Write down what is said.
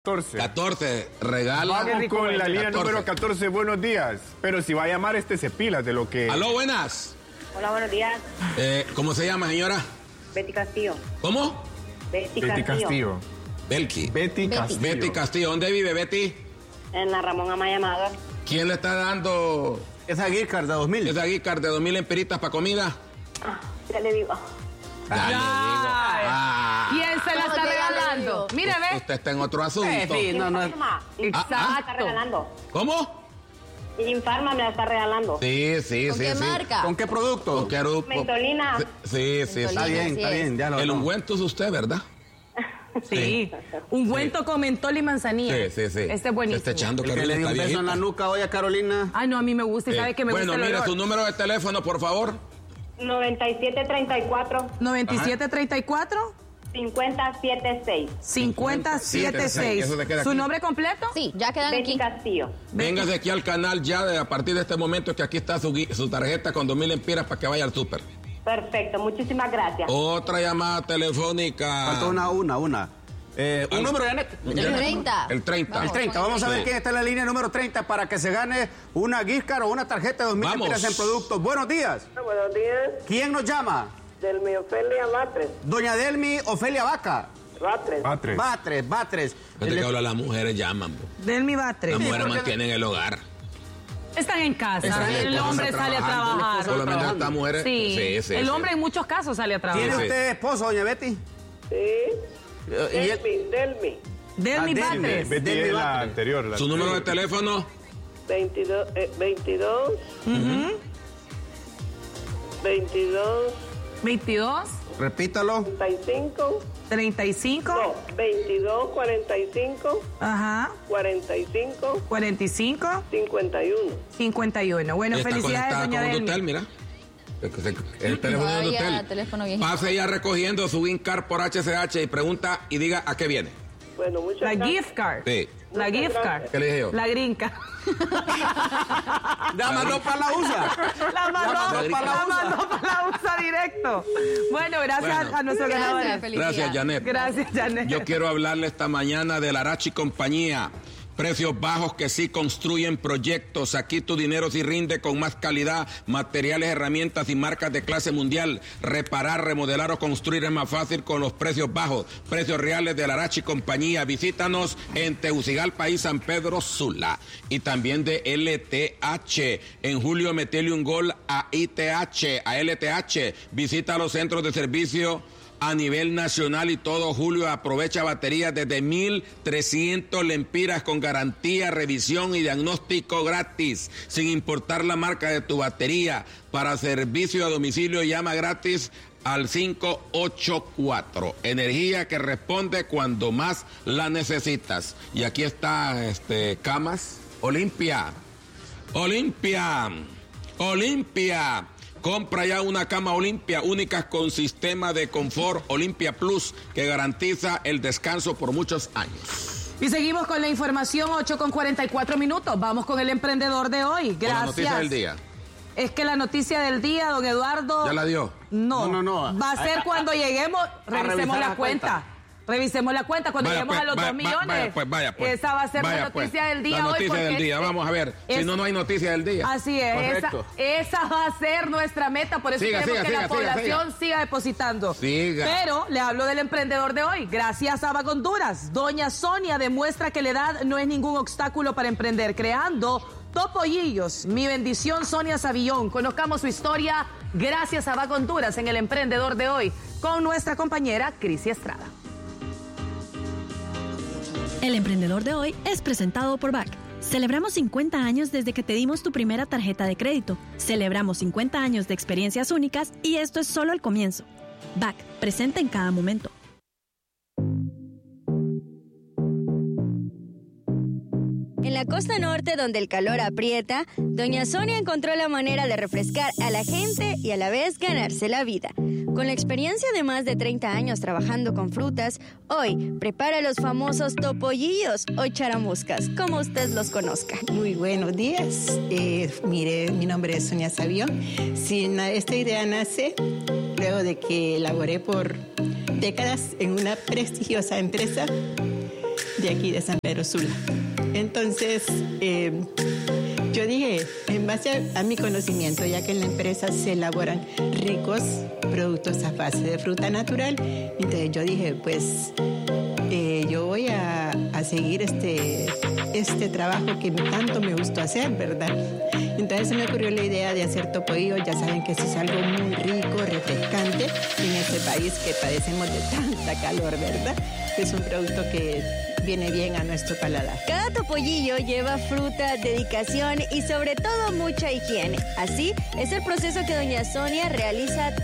14, regala. Vamos con la línea número 14, buenos días. Pero si va a llamar, se pila de lo que... Aló, buenas. Hola, buenos días. ¿Cómo se llama, señora? Betty Castillo. ¿Cómo? Betty Castillo. Belki. Betty Castillo. Betty Castillo. ¿Dónde vive Betty? En la Ramón Amaya Amador. ¿Quién le está dando esa gift card de 2000? esa gift card de 2000 empiritas para comida? Ya le digo. ¿Quién se la está regalando? Mire, ve. Usted está en otro asunto. Sí, no. Exacto. Me la está regalando. ¿Cómo? Infarma me la está regalando. Sí. ¿Con qué marca? ¿Con qué producto? ¿Con qué grupo? Mentolina. Sí. Está bien, ya lo El ungüento es usted, ¿verdad? Sí. Ungüento con mentol y manzanilla. Sí. Este es buenísimo. Se está echando, El que Carolina, le dio está un beso en la viejita. nuca hoy a Carolina. Ay, no, a mí me gusta y sabe que me gusta el Bueno, mira, olor. su número de teléfono, por favor. 9734 9734 5076. 5076. Eso te queda ¿Su aquí. nombre completo? Sí, ya quedan Betty aquí. Castillo. Véngase aquí al canal ya a partir de este momento, que aquí está su tarjeta con 2000 empiras para que vaya al súper. Perfecto, muchísimas gracias. Otra llamada telefónica. Faltó una. Un número, Janet. El 30. El 30. El 30. Vamos a ver quién está en la línea número 30 para que se gane una gift card o una tarjeta de 2000 Vamos. empiras en productos. Buenos días. Buenos días, ¿Quién nos llama? Delmi Ofelia Batres. Doña Delmi Ofelia Vaca. Batres. Desde que habla, las mujeres llaman. Delmi Batres. Las mujeres mantienen el hogar. Están en casa. El hombre sale a trabajar. Solamente estas mujeres. Sí. El hombre en muchos casos sale a ¿Tiene trabajar. usted esposo, doña Betty? Sí, ¿Y él? Delmi. Delmi Ah, Delmi. Batres. Betty es la anterior. Su número de teléfono. 22, 22, 22 Repítalo. 35, 35. no, 22, 45, Ajá. 45, 45 51. 51. Bueno, Está felicidades, conectada doña con un Delmi. hotel, mira. El teléfono de un Vaya, hotel. teléfono viejito. Pase ya recogiendo su WinCard por HCH y pregunta y diga a qué viene. Bueno, muchas La gracias. gift card. Sí. La Muchas gift gracias. card. ¿Qué le dije yo? La grinca. Ya mandó para la USA. La mandó para la para la USA directo. Bueno, gracias Bueno. a nuestros ganadores. Gracias, Janet. Gracias, Janet. Yo quiero hablarle esta mañana de la Arachi Compañía. Precios bajos que sí construyen proyectos. Aquí tu dinero sí rinde con más calidad, materiales, herramientas y marcas de clase mundial. Reparar, remodelar o construir es más fácil con los precios bajos. Precios reales de la Arachi Compañía. Visítanos en Tegucigalpa y San Pedro Sula. Y también de LTH. En julio metele un gol a ITH, a LTH. Visita los centros de servicio a nivel nacional y todo julio aprovecha baterías desde 1,300 lempiras con garantía, revisión y diagnóstico gratis, sin importar la marca de tu batería. Para servicio a domicilio llama gratis al 584. Energía que responde cuando más la necesitas. Y aquí está Camas Olimpia. Compra ya una cama Olimpia, únicas con sistema de confort Olimpia Plus, que garantiza el descanso por muchos años. Y seguimos con la información, 8:44. Vamos con el emprendedor de hoy. Gracias. Con la noticia del día. Es que la noticia del día, don Eduardo... ¿Ya la dio? No. Va a ser cuando lleguemos, revisemos revisar la la cuenta. Revisemos la cuenta cuando lleguemos a los 2 millones. Vaya pues. Esa va a ser la noticia del día La hoy. noticia del porque día, vamos a ver. Si no hay noticia del día. Así es, Correcto. esa va a ser nuestra meta, por eso queremos que la población siga depositando. Siga. Pero le hablo del emprendedor de hoy. Gracias a Vaca Honduras, doña Sonia demuestra que la edad no es ningún obstáculo para emprender, creando Topollillos. Mi bendición, Sonia Savillón. Conozcamos su historia gracias a Vaca Honduras en el emprendedor de hoy, con nuestra compañera Crisi Estrada. El emprendedor de hoy es presentado por BAC. Celebramos 50 años desde que te dimos tu primera tarjeta de crédito. Celebramos 50 años de experiencias únicas y esto es solo el comienzo. BAC, presente en cada momento. En la costa norte, donde el calor aprieta, doña Sonia encontró la manera de refrescar a la gente y a la vez ganarse la vida. Con la experiencia de más de 30 años trabajando con frutas, hoy prepara los famosos topollillos o charamuscas, como usted los conozca. Muy buenos días. Mire, mi nombre es Sonia Savillón. Esta idea nace luego de que laboré por décadas en una prestigiosa empresa de aquí de San Pedro Sula. Entonces, yo dije, en base a mi conocimiento, ya que en la empresa se elaboran ricos productos a base de fruta natural, entonces yo dije, pues yo voy a seguir este trabajo que tanto me gustó hacer, ¿verdad? Entonces se me ocurrió la idea de hacer topoillo. Ya saben que eso es algo muy rico, refrescante en este país que padecemos de tanta calor, ¿verdad? Es un producto que viene bien a nuestro paladar. Cada topollillo lleva fruta, dedicación y sobre todo mucha higiene. Así es el proceso que doña Sonia realiza